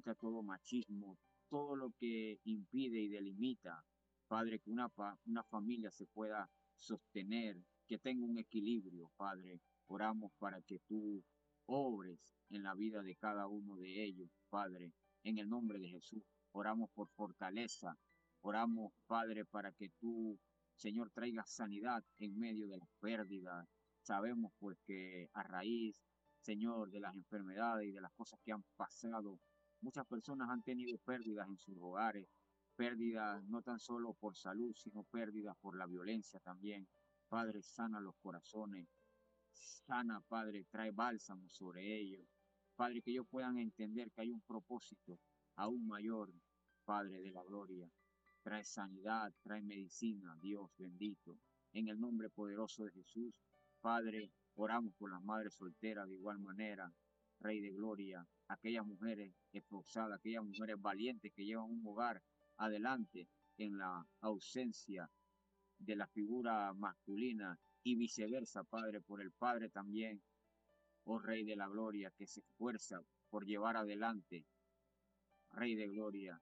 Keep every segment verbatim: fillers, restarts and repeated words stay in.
quita todo machismo, todo lo que impide y delimita, Padre, que una, pa- una familia se pueda sostener, que tenga un equilibrio, Padre. Oramos para que tú obres en la vida de cada uno de ellos, Padre, en el nombre de Jesús. Oramos por fortaleza, oramos, Padre, para que tú, Señor, traigas sanidad en medio de las pérdidas. Sabemos pues que a raíz, Señor, de las enfermedades y de las cosas que han pasado, muchas personas han tenido pérdidas en sus hogares, pérdidas no tan solo por salud, sino pérdidas por la violencia también. Padre, sana los corazones, sana, Padre, trae bálsamo sobre ellos. Padre, que ellos puedan entender que hay un propósito aún mayor, Padre de la gloria. Trae sanidad, trae medicina, Dios bendito. En el nombre poderoso de Jesús, Padre, oramos por las madres solteras de igual manera, Rey de gloria, aquellas mujeres esforzadas, aquellas mujeres valientes que llevan un hogar adelante en la ausencia de la figura masculina y viceversa, Padre, por el Padre también, oh Rey de la gloria, que se esfuerza por llevar adelante, Rey de gloria,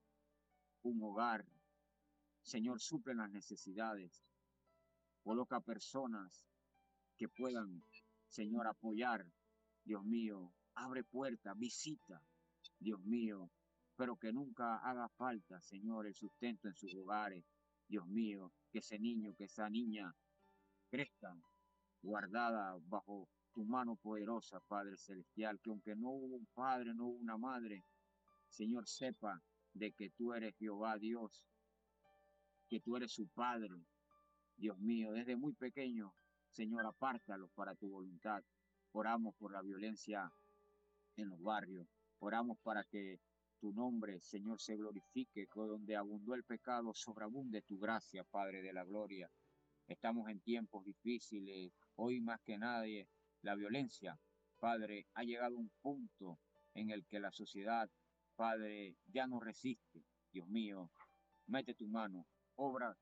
un hogar. Señor, suple las necesidades, coloca personas que puedan, Señor, apoyar, Dios mío, abre puertas, visita, Dios mío, pero que nunca haga falta, Señor, el sustento en sus hogares, Dios mío, que ese niño, que esa niña crezcan guardada bajo tu mano poderosa, Padre Celestial, que aunque no hubo un padre, no hubo una madre, Señor, sepa de que tú eres Jehová Dios, que tú eres su Padre, Dios mío, desde muy pequeño, Señor, apártalos para tu voluntad. Oramos por la violencia en los barrios, oramos para que tu nombre, Señor, se glorifique, que donde abundó el pecado, sobreabunde tu gracia, Padre de la gloria. Estamos en tiempos difíciles, hoy más que nadie, la violencia, Padre, ha llegado a un punto en el que la sociedad, Padre, ya no resiste. Dios mío, mete tu mano, obra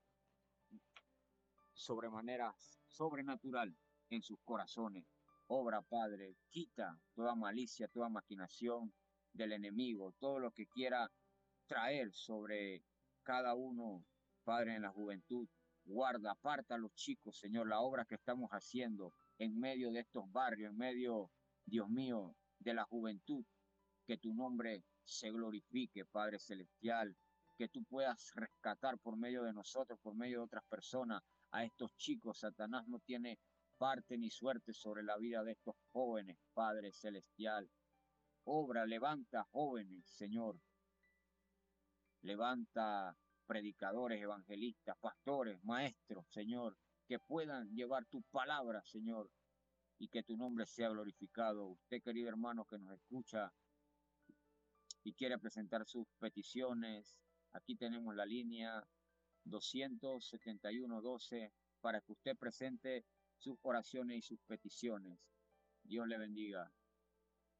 sobremanera sobrenatural en sus corazones. Obra, Padre, quita toda malicia, toda maquinación del enemigo, todo lo que quiera traer sobre cada uno, Padre, en la juventud. Guarda, aparta a los chicos, Señor, la obra que estamos haciendo en medio de estos barrios, en medio, Dios mío, de la juventud. Que tu nombre se glorifique, Padre Celestial, que tú puedas rescatar por medio de nosotros, por medio de otras personas, a estos chicos. Satanás no tiene parte ni suerte sobre la vida de estos jóvenes, Padre Celestial. Obra, levanta jóvenes, Señor. Levanta predicadores, evangelistas, pastores, maestros, Señor, que puedan llevar tu palabra, Señor, y que tu nombre sea glorificado. Usted, querido hermano, que nos escucha y quiere presentar sus peticiones, aquí tenemos la línea doscientos setenta y uno doce para que usted presente sus oraciones y sus peticiones. Dios le bendiga.